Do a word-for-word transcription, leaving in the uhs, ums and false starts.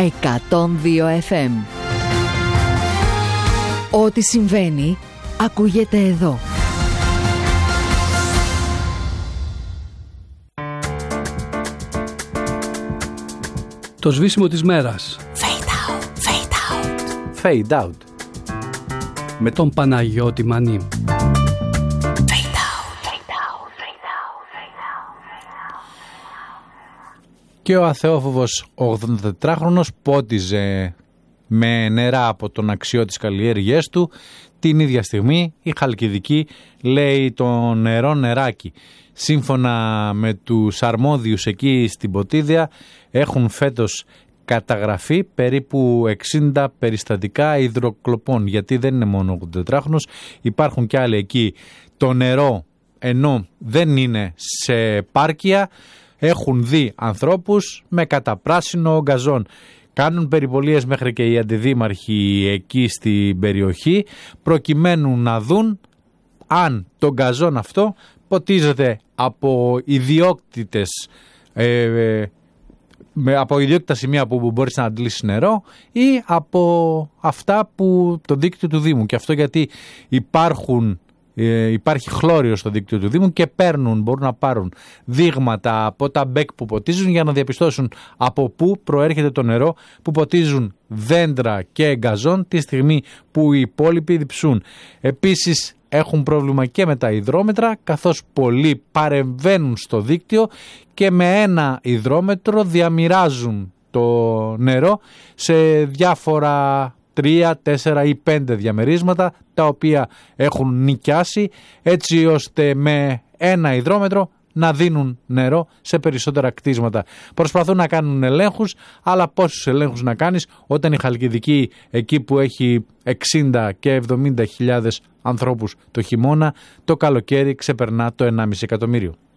εκατόν δύο εφ εμ. Ό,τι συμβαίνει ακούγεται εδώ. Το σβήσιμο της μέρας. Fade out, fade out. Fade out. Με τον Παναγιώτη Μανί. Και ο αθεόφοβος ογδοντατετράχρονος πότιζε με νερά από τον αξιό της καλλιέργειές του. Την ίδια στιγμή η Χαλκιδική λέει το νερό νεράκι. Σύμφωνα με τους αρμόδιους εκεί στην Ποτίδια έχουν φέτος καταγραφεί περίπου εξήντα περιστατικά υδροκλοπών, γιατί δεν είναι μόνο ο ογδοντατετράχρονος, υπάρχουν και άλλοι εκεί. Το νερό, ενώ δεν είναι σε πάρκια, έχουν δει ανθρώπους με καταπράσινο γκαζόν. Κάνουν περιπολίες μέχρι και οι αντιδήμαρχοι εκεί στην περιοχή, προκειμένου να δουν αν το γκαζόν αυτό ποτίζεται από ιδιόκτητες ε, με, από ιδιόκτητα σημεία που μπορείς να αντλήσεις νερό ή από αυτά που το δίκτυο του Δήμου. Και αυτό γιατί υπάρχουν, ε, υπάρχει χλώριο στο δίκτυο του Δήμου και παίρνουν, μπορούν να πάρουν δείγματα από τα μπέκ που ποτίζουν για να διαπιστώσουν από πού προέρχεται το νερό που ποτίζουν δέντρα και γκαζόν τη στιγμή που οι υπόλοιποι διψούν. Επίσης έχουν πρόβλημα και με τα υδρόμετρα, καθώς πολλοί παρεμβαίνουν στο δίκτυο και με ένα υδρόμετρο διαμοιράζουν το νερό σε διάφορα τρία, τέσσερα ή πέντε διαμερίσματα, τα οποία έχουν νοικιάσει έτσι ώστε με ένα υδρόμετρο να δίνουν νερό σε περισσότερα κτίσματα. Προσπαθούν να κάνουν ελέγχους, αλλά πόσους ελέγχους να κάνεις όταν η Χαλκιδική, εκεί που έχει εξήντα και εβδομήντα χιλιάδες ανθρώπους το χειμώνα, το καλοκαίρι ξεπερνά το ενάμιση εκατομμύριο.